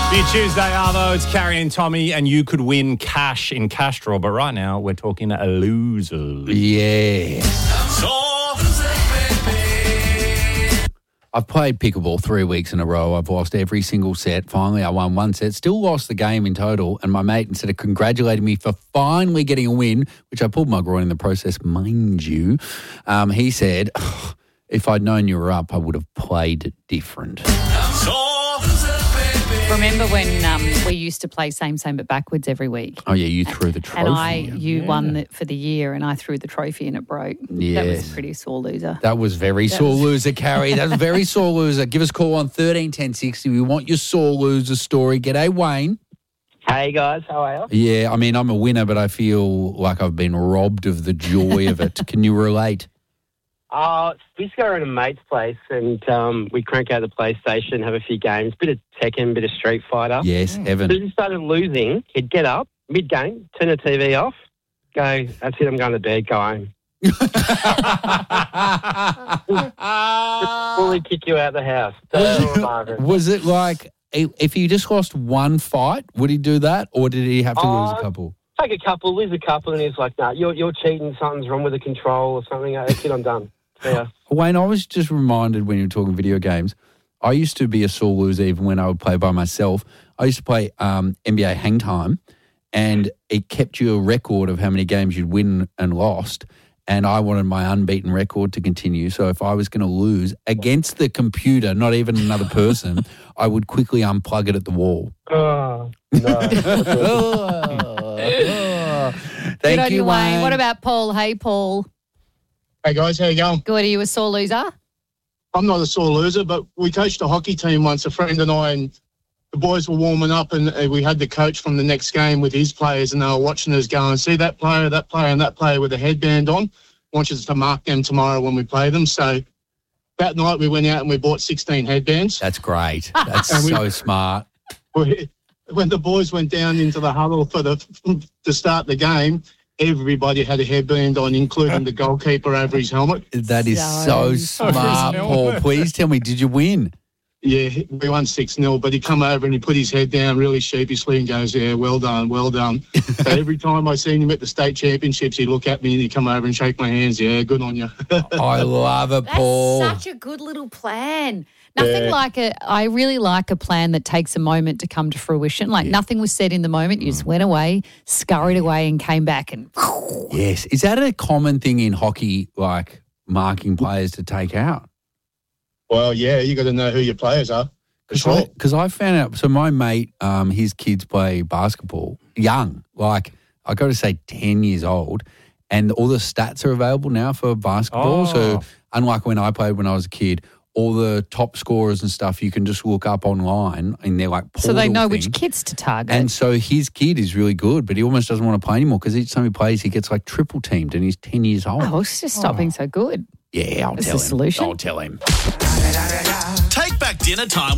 Be Tuesday, Arvo. It's Carrie and Tommy, and you could win cash in Cash Draw. But right now, we're talking a loser. Yeah. I've played pickleball 3 weeks in a row. I've lost every single set. Finally, I won one set. Still lost the game in total. And my mate, instead of congratulating me for finally getting a win, which I pulled my groin in the process, mind you, he said, if I'd known you were up, I would have played different. Remember when we used to play same but backwards every week? Oh, yeah, you threw the trophy. And you won it for the year, and I threw the trophy and it broke. Yes. That was a pretty sore loser. That was very sore loser, Carrie. That was very sore loser. Give us a call on 13 10 60. We want your sore loser story. G'day, Wayne. Hey, guys. How are you? Yeah, I mean, I'm a winner, but I feel like I've been robbed of the joy of it. Can you relate? We used to go around a mate's place and we crank out the PlayStation, have a few games, bit of Tekken, bit of Street Fighter. Yes, Evan. As he started losing, he'd get up, mid-game, turn the TV off, go, that's it, I'm going to bed, go home. Fully kick you out of the house. Was it like, if he just lost one fight, would he do that? Or did he have to lose a couple? Take a couple, lose a couple, and he's like, no, you're cheating, something's wrong with the control or something. That's it, I'm done. Yeah. Wayne, I was just reminded when you were talking video games, I used to be a sore loser even when I would play by myself. I used to play NBA Hang Time, and it kept you a record of how many games you'd win and lost, and I wanted my unbeaten record to continue. So if I was going to lose against the computer, not even another person, I would quickly unplug it at the wall. Oh, no. Thank you, Wayne. What about Paul? Hey, Paul. Hey guys, how you going? Good. Are you a sore loser? I'm not a sore loser, but we coached a hockey team once, a friend and I, and the boys were warming up, and we had the coach from the next game with his players, and they were watching us going, see that player, and that player with a headband on, wants us to mark them tomorrow when we play them. So that night we went out and we bought 16 headbands. That's great. That's so smart. When the boys went down into the huddle to start the game, everybody had a headband on, including the goalkeeper over his helmet. That is so smart, Paul. Please tell me, did you win? Yeah, we won 6-0, but he come over and he put his head down really sheepishly and goes, yeah, well done, well done. So every time I seen him at the state championships, he'd look at me and he'd come over and shake my hands. Yeah, good on you. I love it, Paul. That's such a good little plan. Nothing like I really like a plan that takes a moment to come to fruition. Like nothing was said in the moment. You just went away, scurried away and came back and... Yes. Is that a common thing in hockey, like marking players to take out? Well, yeah, you got to know who your players are. Because I found out, so my mate, his kids play basketball, young, like I got to say 10 years old, and all the stats are available now for basketball. So unlike when I played when I was a kid, all the top scorers and stuff you can just look up online and they're like so they know which kids to target. And so his kid is really good, but he almost doesn't want to play anymore because each time he plays he gets like triple teamed and he's 10 years old. Oh, it's just stop being so good. Yeah, I'll tell him. Solution. I'll tell him. Take back dinner time